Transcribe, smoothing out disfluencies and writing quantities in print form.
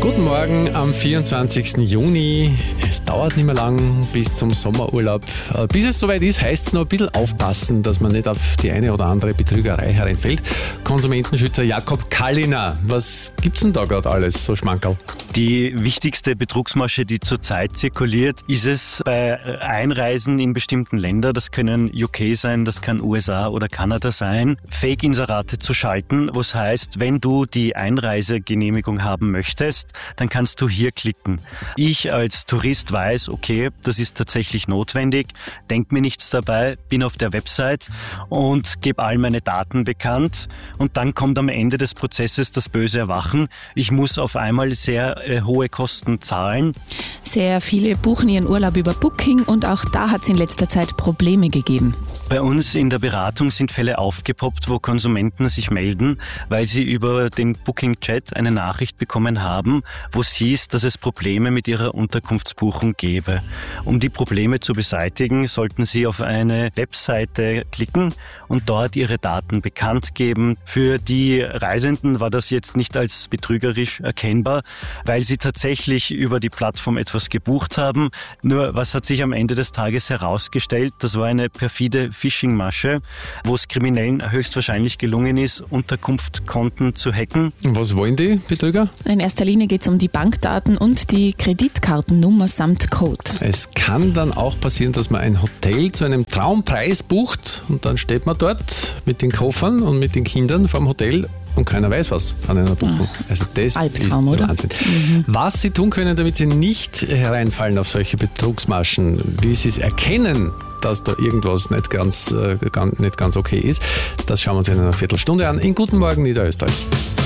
Guten Morgen am 24. Juni. Es dauert nicht mehr lang bis zum Sommerurlaub. Bis es soweit ist, heißt es noch ein bisschen aufpassen, dass man nicht auf die eine oder andere Betrügerei hereinfällt. Konsumentenschützer Jakob Kalliner, was gibt's denn da gerade alles so Schmankerl? Die wichtigste Betrugsmasche, die zurzeit zirkuliert, ist es bei Einreisen in bestimmten Länder, das können UK sein, das kann USA oder Kanada sein, Fake-Inserate zu schalten, was heißt, wenn du die Einreisegenehmigung haben möchtest, dann kannst du hier klicken. Ich als Tourist weiß, okay, das ist tatsächlich notwendig, denk mir nichts dabei, bin auf der Website und gebe all meine Daten bekannt und dann kommt am Ende des Prozesses das böse Erwachen. Ich muss auf einmal sehr hohe Kosten zahlen. Sehr viele buchen ihren Urlaub über Booking und auch da hat es in letzter Zeit Probleme gegeben. Bei uns in der Beratung sind Fälle aufgepoppt, wo Konsumenten sich melden, weil sie über den Booking-Chat eine Nachricht bekommen haben, wo es hieß, dass es Probleme mit ihrer Unterkunftsbuchung gäbe. Um die Probleme zu beseitigen, sollten sie auf eine Webseite klicken und dort ihre Daten bekannt geben. Für die Reisenden war das jetzt nicht als betrügerisch erkennbar, weil sie tatsächlich über die Plattform etwas gebucht haben. Nur was hat sich am Ende des Tages herausgestellt? Das war eine perfide Phishing-Masche, wo es Kriminellen höchstwahrscheinlich gelungen ist, Unterkunftskonten zu hacken. Und was wollen die Betrüger? In erster Linie geht es um die Bankdaten und die Kreditkartennummer samt Code. Es kann dann auch passieren, dass man ein Hotel zu einem Traumpreis bucht und dann steht man dort mit den Koffern und mit den Kindern vorm Hotel und keiner weiß was von einer Buchung. Also das Albtraum, ist oder? Wahnsinn. Was Sie tun können, damit Sie nicht hereinfallen auf solche Betrugsmaschen, wie Sie es erkennen, dass da irgendwas nicht ganz okay ist, das schauen wir uns in einer Viertelstunde an. In Guten Morgen Niederösterreich.